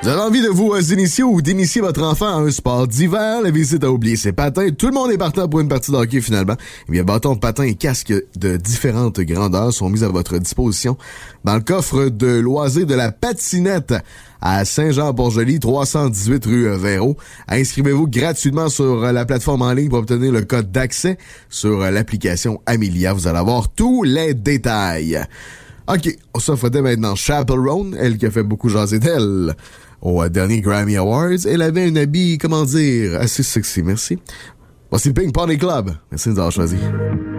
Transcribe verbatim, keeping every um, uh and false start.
Vous avez envie de vous euh, initier ou d'initier votre enfant à un sport d'hiver, la visite à oublier ses patins. Tout le monde est partant pour une partie de hockey finalement. Eh bien, bâtons, patins et casques de différentes grandeurs sont mis à votre disposition dans le coffre de loisirs de la patinette à Saint-Jean-Port-Joli, trois cent dix-huit rue Véro. Inscrivez-vous gratuitement sur la plateforme en ligne pour obtenir le code d'accès sur l'application Amelia. Vous allez avoir tous les détails. OK, on s'offre dès maintenant Chappell Roan, elle qui a fait beaucoup jaser d'elle au dernier Grammy Awards. Elle avait un habit, comment dire, assez sexy, merci. Voici le Pink Pony Club. Merci de nous avoir choisi.